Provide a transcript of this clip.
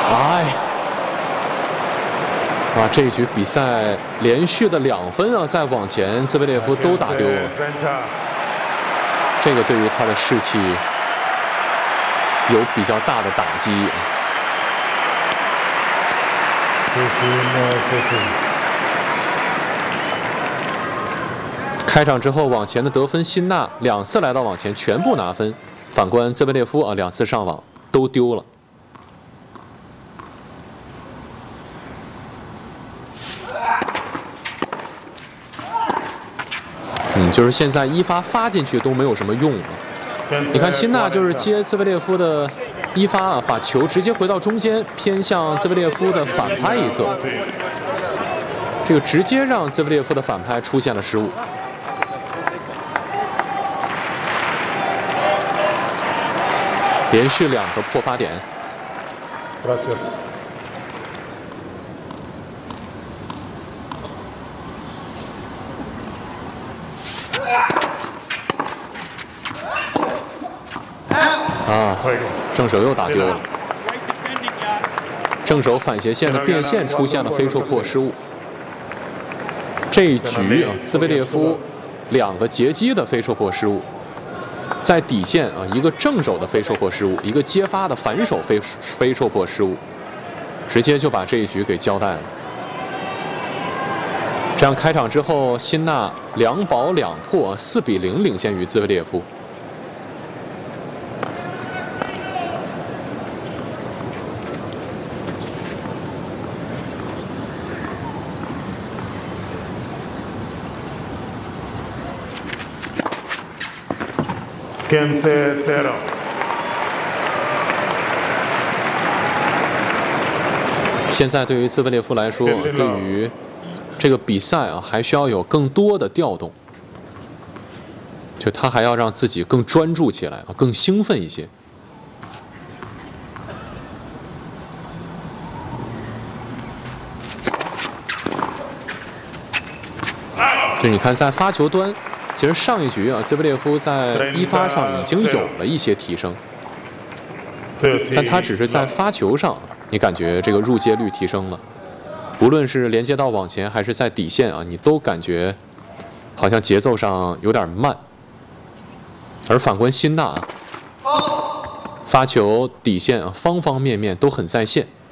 哎，啊，这一局比赛连续的2分啊，在网前兹维列夫都打丢了，这个对于他的士气有比较大的打击。开场之后，网前的得分辛纳2次来到网前全部拿分，反观兹维列夫啊2次上网都丢了。就是现在一发进去都没有什么用了。你看辛纳就是接兹维列夫的一发啊，把球直接回到中间，偏向兹维列夫的反拍一侧，这个直接让兹维列夫的反拍出现了失误。连续2个破发点。啊，正手又打丢了。正手反斜线的变线出现了飞绰破失误。这一局啊，兹维列夫2个截击的飞绰破失误，在底线啊一个正手的飞绰破失误，一个接发的反手飞绰破失误，直接就把这一局给交代了。这样开场之后，辛纳2保2破，4比0领先于兹维列夫。现在对于兹维列夫来说，对于这个比赛啊，还需要有更多的调动，就他还要让自己更专注起来啊，更兴奋一些。就你看，在发球端。其实上一局啊，兹维列夫在一发上已经有了一些提升，但他只是在发球上，你感觉这个入界率提升了，无论是连接到网前还是在底线啊，你都感觉好像节奏上有点慢。而反观辛纳，发球底线啊，方方面面都很在线。